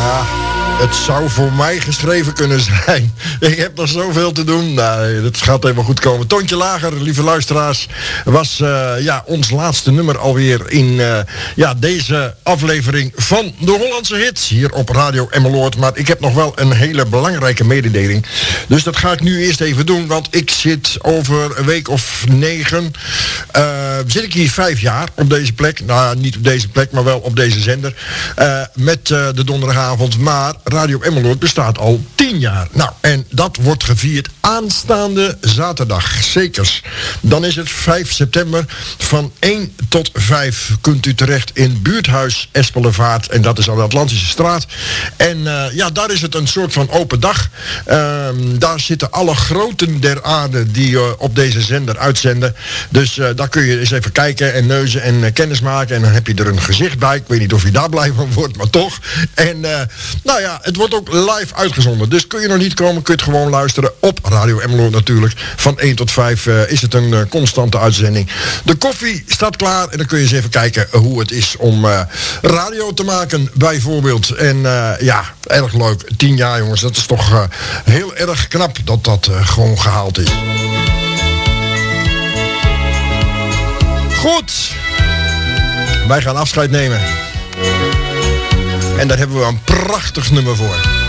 Ja, het zou voor mij geschreven kunnen zijn. Ik heb nog zoveel te doen. Nee, dat gaat helemaal goed komen. Toontje lager, lieve luisteraars, was ons laatste nummer alweer in deze aflevering van de Hollandse Hits hier op Radio Emmeloord. Maar ik heb nog wel een hele belangrijke mededeling. Dus dat ga ik nu eerst even doen, want ik zit over een week of 9... zit ik hier 5 jaar op deze plek. Nou, niet op deze plek, maar wel op deze zender. Met de donderdagavond. Maar Radio Emmeloord bestaat al 10 jaar. Nou, en dat wordt gevierd aanstaande zaterdag. Zekers. Dan is het 5 september. Van 1 tot 5 kunt u terecht in buurthuis Espelevaart. En dat is aan de Atlantische Straat. En daar is het een soort van open dag. Daar zitten alle groten der aarde die op deze zender uitzenden. Dus daar kun je eens even kijken en neuzen en kennis maken. En dan heb je er een gezicht bij. Ik weet niet of je daar blij van wordt, maar toch. En het wordt ook live uitgezonden. Dus kun je nog niet komen, kun je het gewoon luisteren op Radio Emmeloord natuurlijk. Van 1 tot 5 is het een constante uitzending. De koffie staat klaar en dan kun je eens even kijken hoe het is om radio te maken bijvoorbeeld. En erg leuk. 10 jaar jongens, dat is toch heel erg knap dat dat gewoon gehaald is. Goed. Wij gaan afscheid nemen. En daar hebben we een prachtig nummer voor.